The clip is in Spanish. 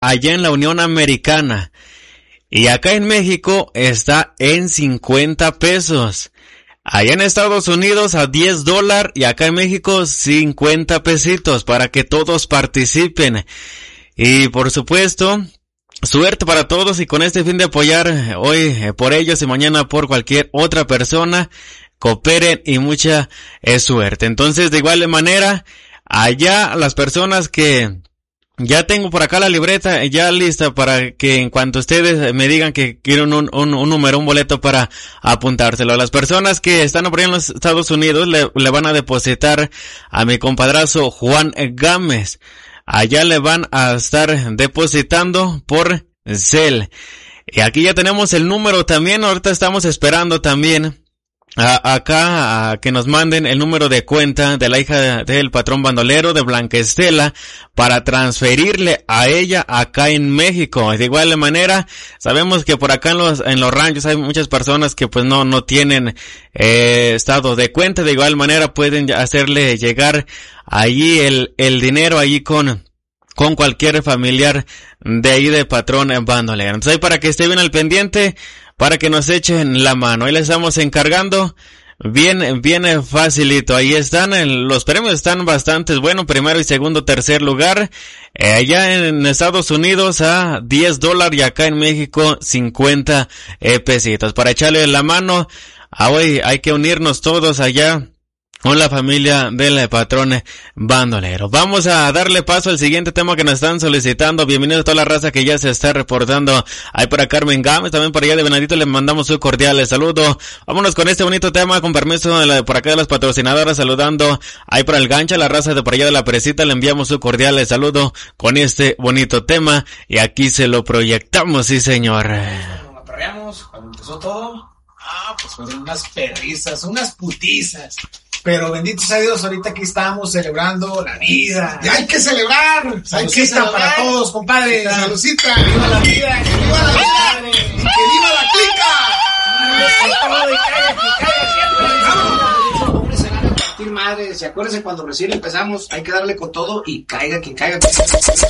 allá en la Unión Americana. Y acá en México está en 50 pesos. Allá en Estados Unidos a $10 y acá en México 50 pesitos para que todos participen. Y por supuesto, suerte para todos y con este fin de apoyar hoy por ellos y mañana por cualquier otra persona, cooperen y mucha suerte. Entonces, de igual manera, allá las personas que ya tengo por acá la libreta ya lista para que en cuanto ustedes me digan que quieren un número, un boleto para apuntárselo. Las personas que están por allá en los Estados Unidos le van a depositar a mi compadrazo Juan Gámez. Allá le van a estar depositando por Zelle. Y aquí ya tenemos el número también. Ahorita estamos esperando también acá a que nos manden el número de cuenta de la hija del patrón bandolero de Blanca Estela para transferirle a ella acá en México. De igual manera, sabemos que por acá en los ranchos hay muchas personas que pues no tienen estado de cuenta. De igual manera pueden hacerle llegar allí el dinero allí con cualquier familiar de ahí de patrón bandolero. Entonces ahí para que esté bien al pendiente, para que nos echen la mano. Ahí les estamos encargando. Bien facilito. Ahí están, los premios están bastante buenos. Primero y segundo, tercer lugar. Allá en Estados Unidos a $10 y acá en México 50 pesitos. Para echarle la mano, hoy hay que unirnos todos allá con la familia del patrón bandolero. Vamos a darle paso al siguiente tema que nos están solicitando. Bienvenido a toda la raza que ya se está reportando. Ahí para Carmen Gámez, también por allá de Venadito, le mandamos un cordial saludo. Vámonos con este bonito tema, con permiso por acá de las patrocinadoras, saludando ahí para el Gancha, la raza de por allá de la Presita, le enviamos un cordial saludo con este bonito tema y aquí se lo proyectamos, sí señor. Cuando nos aperreamos, cuando empezó todo, pues fueron unas perrizas, unas putizas. Pero bendito sea Dios, ahorita aquí estamos celebrando la vida. Y hay que celebrar. Saludcita para todos, compadre. Saludcita. ¡Viva la vida! ¡Que viva la vida! ¡Que viva la clica! Hombre, se van a partir madres. Y acuérdense, cuando recién empezamos, hay que darle con todo y caiga quien caiga.